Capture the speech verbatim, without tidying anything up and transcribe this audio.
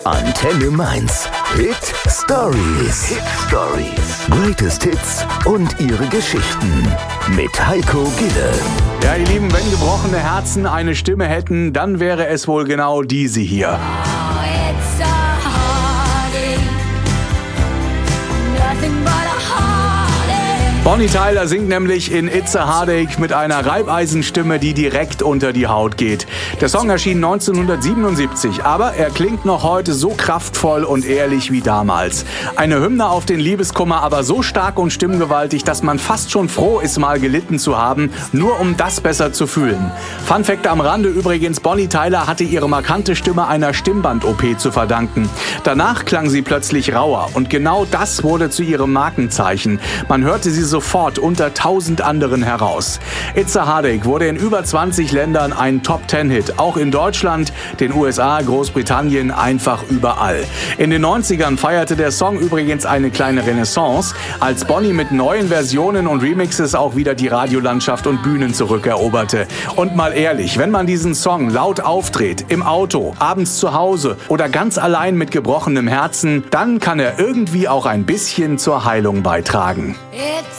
Antenne Mainz. Hit Stories. Hit Stories. Greatest Hits und ihre Geschichten. Mit Heiko Gille. Ja, ihr Lieben, wenn gebrochene Herzen eine Stimme hätten, dann wäre es wohl genau diese hier. Bonnie Tyler singt nämlich in It's a Heartache mit einer Reibeisenstimme, die direkt unter die Haut geht. Der Song erschien neunzehnhundertsiebenundsiebzig, aber er klingt noch heute so kraftvoll und ehrlich wie damals. Eine Hymne auf den Liebeskummer, aber so stark und stimmgewaltig, dass man fast schon froh ist, mal gelitten zu haben, nur um das besser zu fühlen. Fun Fact am Rande übrigens, Bonnie Tyler hatte ihre markante Stimme einer Stimmband-O P zu verdanken. Danach klang sie plötzlich rauer und genau das wurde zu ihrem Markenzeichen. Man hörte sie sofort unter tausend anderen heraus. It's a Heartache wurde in über zwanzig Ländern ein Top-Ten-Hit, auch in Deutschland, den U S A, Großbritannien, einfach überall. In den neunzigern feierte der Song übrigens eine kleine Renaissance, als Bonnie mit neuen Versionen und Remixes auch wieder die Radiolandschaft und Bühnen zurückeroberte. Und mal ehrlich, wenn man diesen Song laut aufdreht, im Auto, abends zu Hause oder ganz allein mit gebrochenem Herzen, dann kann er irgendwie auch ein bisschen zur Heilung beitragen. It's